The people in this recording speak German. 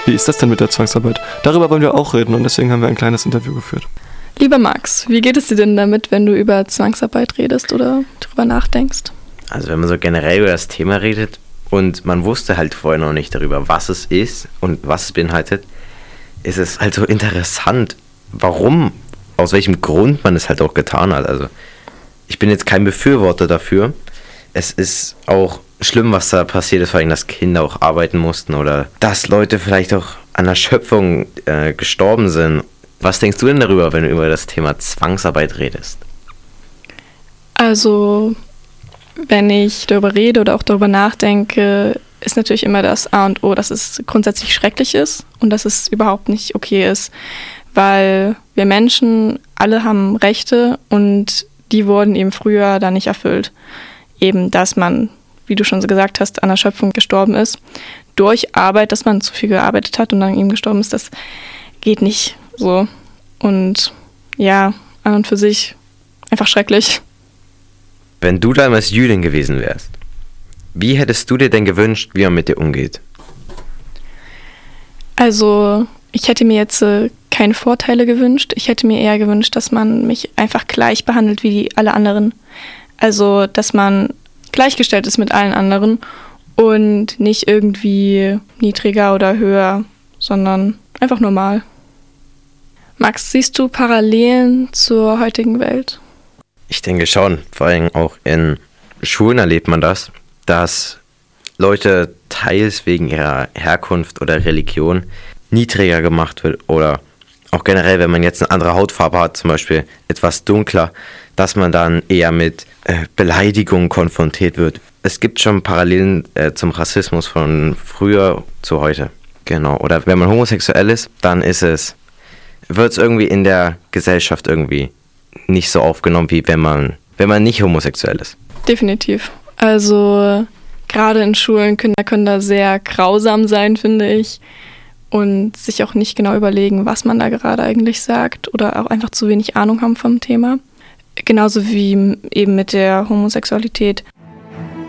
Wie ist das denn mit der Zwangsarbeit? Darüber wollen wir auch reden und deswegen haben wir ein kleines Interview geführt. Lieber Max, wie geht es dir denn damit, wenn du über Zwangsarbeit redest oder darüber nachdenkst? Also wenn man so generell über das Thema redet und man wusste halt vorher noch nicht darüber, was es ist und was es beinhaltet, ist es halt so interessant, warum, aus welchem Grund man es halt auch getan hat. Also ich bin jetzt kein Befürworter dafür. Es ist auch schlimm, was da passiert ist, vor allem, dass Kinder auch arbeiten mussten oder dass Leute vielleicht auch an Erschöpfung gestorben sind. Was denkst du denn darüber, wenn du über das Thema Zwangsarbeit redest? Also, wenn ich darüber rede oder auch darüber nachdenke, ist natürlich immer das A und O, dass es grundsätzlich schrecklich ist und dass es überhaupt nicht okay ist, weil wir Menschen alle haben Rechte und die wurden eben früher da nicht erfüllt. Eben, dass man, wie du schon so gesagt hast, an Erschöpfung gestorben ist, durch Arbeit, dass man zu viel gearbeitet hat und dann eben gestorben ist, das geht nicht so. Und ja, an und für sich einfach schrecklich. Wenn du damals Jüdin gewesen wärst, wie hättest du dir denn gewünscht, wie man mit dir umgeht? Also, ich hätte mir jetzt keine Vorteile gewünscht. Ich hätte mir eher gewünscht, dass man mich einfach gleich behandelt wie alle anderen. Also, dass man gleichgestellt ist mit allen anderen und nicht irgendwie niedriger oder höher, sondern einfach normal. Max, siehst du Parallelen zur heutigen Welt? Ich denke schon, vor allem auch in Schulen erlebt man das, dass Leute teils wegen ihrer Herkunft oder Religion niedriger gemacht wird oder auch generell, wenn man jetzt eine andere Hautfarbe hat, zum Beispiel etwas dunkler, dass man dann eher mit Beleidigungen konfrontiert wird. Es gibt schon Parallelen zum Rassismus von früher zu heute. Genau. Oder wenn man homosexuell ist, dann wird es irgendwie in der Gesellschaft irgendwie nicht so aufgenommen, wie wenn man nicht homosexuell ist. Definitiv. Also gerade in Schulen, Kinder können da sehr grausam sein, finde ich. Und sich auch nicht genau überlegen, was man da gerade eigentlich sagt oder auch einfach zu wenig Ahnung haben vom Thema. Genauso wie eben mit der Homosexualität.